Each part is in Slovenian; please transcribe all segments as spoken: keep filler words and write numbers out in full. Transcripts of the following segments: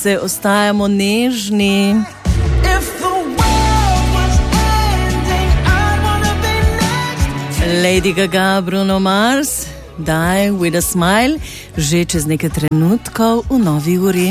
punce, ostajamo nežni. Lady Gaga, Bruno Mars, Die with a Smile, že čez nekaj trenutkov v novi uri.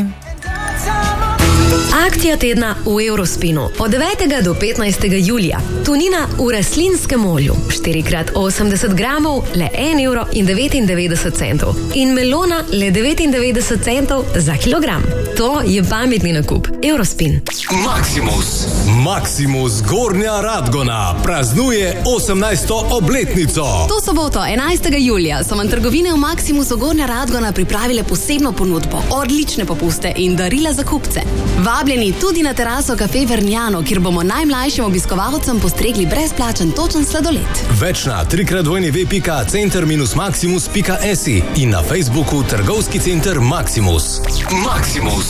Akcija tedna v Eurospinu od devetega do petnajstega julija. Tunina v rastlinskem olju, štiri krat osemdeset gramov, le en evro in devetindevetdeset centov. In melona le devetindevetdeset centov za kilogram. To je pametni nakup. Eurospin. Maximus. Maximus Gornja Radgona praznuje osemnajsto obletnico. To soboto, enajstega julija, so vam trgovine v Maximusu Gornja Radgona pripravile posebno ponudbo, odlične popuste in darila za kupce. Vabljeni tudi na teraso Café Vergnano, kjer bomo najmlajšim obiskovalcem postregli brezplačen točen sladoled. Več na trikrat w w w pika center minus maximus pika si in na Facebooku Trgovski center Maximus. Maximus.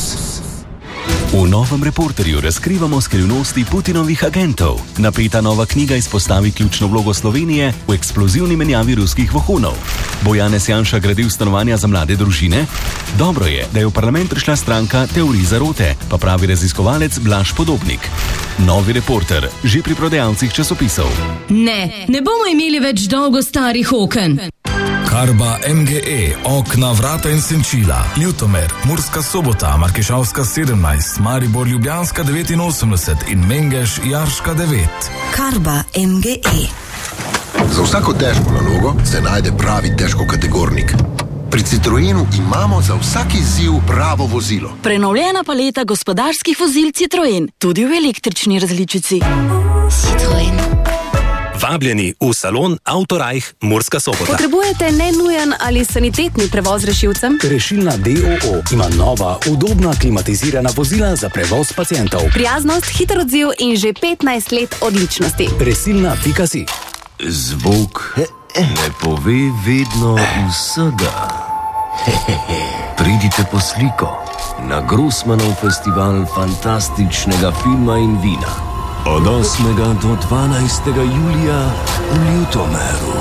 V novem Reporterju razkrivamo skrivnosti Putinovih agentov. Napeta nova knjiga izpostavi ključno vlogo Slovenije v eksplozivni menjavi ruskih vohunov. Bo Janez Janša gradil stanovanja za mlade družine? Dobro je, da je v parlament prišla stranka teorij zarote, pa pravi raziskovalec Blaž Podobnik. Novi Reporter, že pri prodajalcih časopisov. Ne, ne bomo imeli več dolgo starih oken. Karba M G E, okna, vrata in senčila, Ljutomer, Murska Sobota, Markešavska sedemnajst, Maribor Ljubljanska devetinosemdeset in Mengeš Jarška devet. Karba M G E. Za vsako težko nalogo se najde pravi težkokategornik. Pri Citroenu imamo za vsak izziv pravo vozilo. Prenovljena paleta gospodarskih vozil Citroen, tudi v električni različici. Citroen. Vabljeni v salon Autorajh Murska Sobota. Potrebujete nenujen ali sanitetni prevoz rešilcem? Rešilna D O O ima nova, udobna, klimatizirana vozila za prevoz pacientov. Prijaznost, hiter odziv in že petnajst let odličnosti. Rešilna pika si. Zvok ne pove vedno vsega. Pridite po sliko na Grossmanov festival fantastičnega filma in vina. Od osmega do dvanajstega julija v Ljutomeru.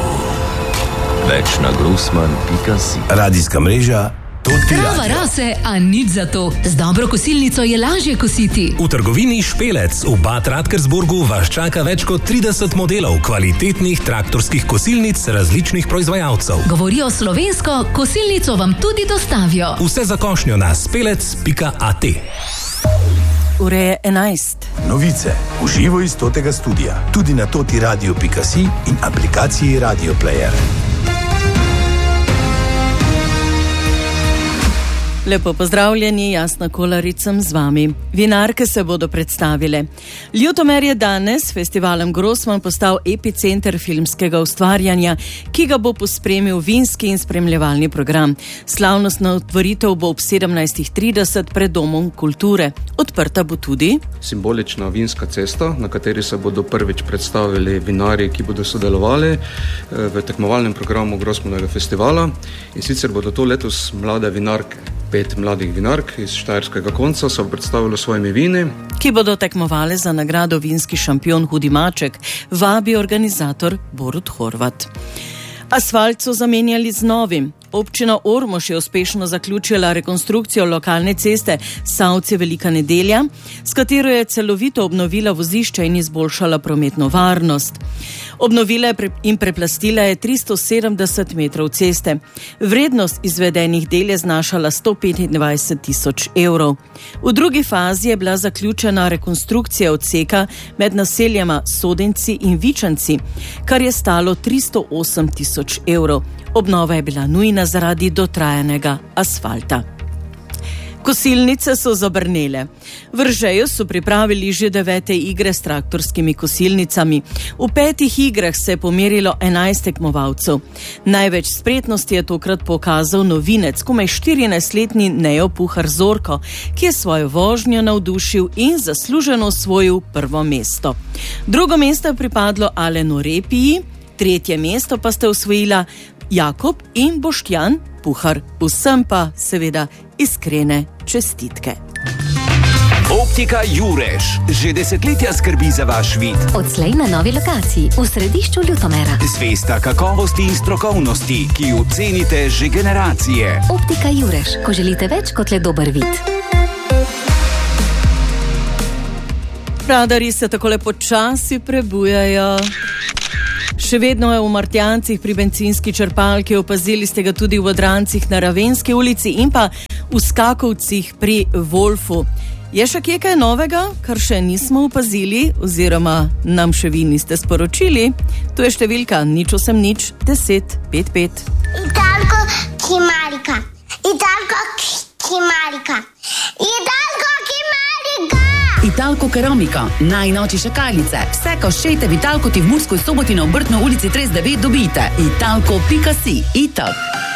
Več na grossman pika si. Radijska mreža Toti Trava radio. rase, a nič za to. Z dobro kosilnico je lažje kositi. V trgovini Špelec v Bad Radkersburgu vas čaka več kot trideset modelov kvalitetnih traktorskih kosilnic različnih proizvajalcev. Govorijo slovensko, kosilnico vam tudi dostavijo. Vse za košnjo na spelec pika a t. Ure je enajst. Novice v živo iz Totega studia, tudi na toti radio pika si in aplikaciji Radio Player. Lepo pozdravljeni, Jasna Kolaricem z vami. Vinarke se bodo predstavile. Ljutomer je danes s festivalem Grossman postal epicenter filmskega ustvarjanja, ki ga bo pospremil vinski in spremljevalni program. Slavnostna otvoritev bo ob sedemnajstih trideset pred Domom kulture. Odprta bo tudi simbolična vinska cesta, na kateri se bodo prvič predstavili vinarji, ki bodo sodelovali v tekmovalnem programu Grossmanovega festivala. In sicer bodo to letos mlade vinarke. Pet mladih vinark iz štajerskega konca so predstavili svojimi vini, ki bodo tekmovali za nagrado vinski šampion Hudi Maček, vabi organizator Borut Horvat. Asfalt so zamenjali z novim. Občina Ormož je uspešno zaključila rekonstrukcijo lokalne ceste Savci Velika nedelja, s katero je celovito obnovila vozišče in izboljšala prometno varnost. Obnovila in preplastila je tristo sedemdeset metrov ceste. Vrednost izvedenih del je znašala sto petindvajset tisoč evrov. V drugi fazi je bila zaključena rekonstrukcija odseka med naseljema Sodenci in Vičanci, kar je stalo tristo osem tisoč evrov. Obnova je bila nujna zaradi dotrajanega asfalta. Kosilnice so zabrnele. V Ržeju so pripravili že devete igre s traktorskimi kosilnicami. V petih igrah se je pomerilo enajst tekmovalcev. Največ spretnosti je tokrat pokazal novinec, komaj štirinajstletni Nejo Puhar Zorko, ki je svojo vožnjo navdušil in zasluženo osvojil prvo mesto. Drugo mesto je pripadlo Alenu Repiji, tretje mesto pa sta osvojila Jakob in Boštjan Puhar. Vsem pa seveda iskrene čestitke. Optika Jureš že desetletja skrbi za vaš vid. Odslej na novi lokaciji v središču Ljutomera. Zvesta kakovosti in strokovnosti, ki jo cenite že generacije. Optika Jureš, ko želite več kot le dober vid. Radarji se takole počasi prebujajo. Še vedno je v Martjancih pri bencinski črpalki, opazili ste ga tudi v Odrancih na Ravenski ulici in pa v Skakovcih pri Wolfu. Je še kje kaj novega, kar še nismo opazili oziroma nam še vi niste sporočili? Tu je številka nič osem nič deset pet pet. Italko Kimarika. Italko Kimarika. Italko Kimarika. Italko Keramika, najnovejše šakalice. Vse koščete v Italko ti v Murskoj Soboti na Obrtno ulici trideset devet dobite. Italko pika si. Itak.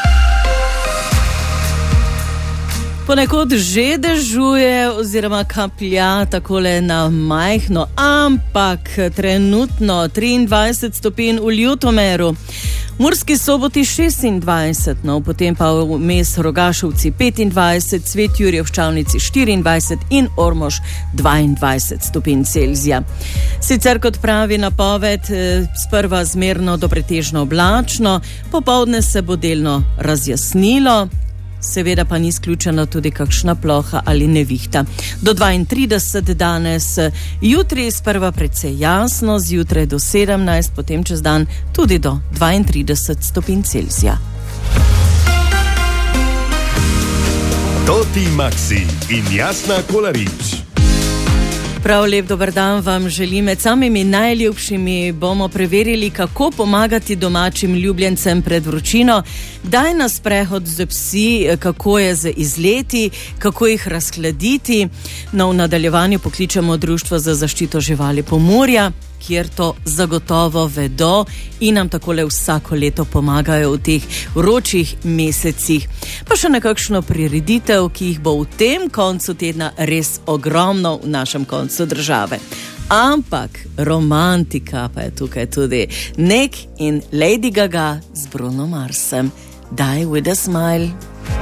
Ponekod že dežuje oziroma kaplja takole na majhno, ampak trenutno triindvajset stopinj v Ljutomeru. V Murski Soboti šestindvajset, no, potem pa vmes Rogašovci petindvajset, Svet Jurje v Ščavnici štiriindvajset in Ormož dvaindvajset stopinj Celzija. Sicer kot pravi napoved, sprva zmerno do pretežno oblačno, popoldne se bo delno razjasnilo, seveda pa ni izključena tudi kakšna ploha ali nevihta. Do dvaintrideset danes, jutri sprva precej jasno, zjutraj do sedemnajst, potem čez dan tudi do dvaintrideset stopinj Celzija. Toti Maxi in Jasna Kolarič. Prav lep dober dan vam želim. Med samimi najljubšimi bomo preverili, kako pomagati domačim ljubljencem pred vročino, kdaj na sprehod z psi, kako je z izleti, kako jih razhladiti. No, v nadaljevanju pokličemo Društvo za zaščito živali Pomurja, kjer to zagotovo vedo in nam takole vsako leto pomagajo v teh vročih mesecih. Pa še nekakšno prireditev, ki jih bo v tem koncu tedna res ogromno v našem koncu države. Ampak romantika pa je tukaj tudi. Nick in Lady Gaga z Bruno Marsem. Die with a smile.